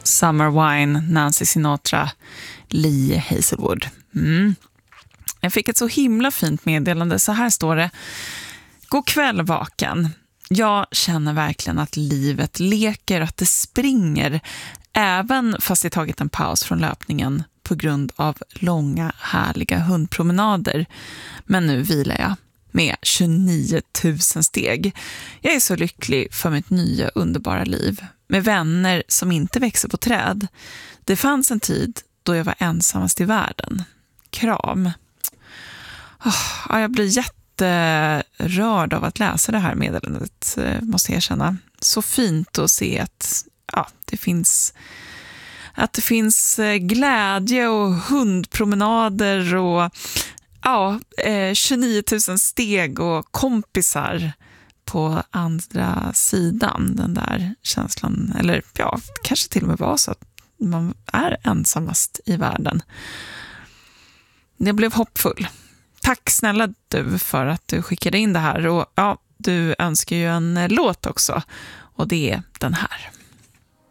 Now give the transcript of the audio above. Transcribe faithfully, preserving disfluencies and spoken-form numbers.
Summer Wine, Nancy Sinatra, Lee Hazelwood. Mm. Jag fick ett så himla fint meddelande. Så här står det. God kväll vaken. Jag känner verkligen att livet leker, att det springer. Även fast jag tagit en paus från löpningen på grund av långa härliga hundpromenader. Men nu vilar jag med tjugonio tusen steg. Jag är så lycklig för mitt nya underbara liv. Med vänner som inte växer på träd. Det fanns en tid då jag var ensammast i världen. Kram. Oh, jag blir jätterörd av att läsa det här meddelandet, måste jag erkänna. Så fint att se att ja, det finns... Att det finns glädje och hundpromenader och ja, tjugonio tusen steg och kompisar på andra sidan. Den där känslan, eller ja, kanske till och med var så att man är ensammast i världen. Jag blev hoppfull. Tack snälla du för att du skickade in det här. Och ja, du önskar ju en låt också. Och det är den här.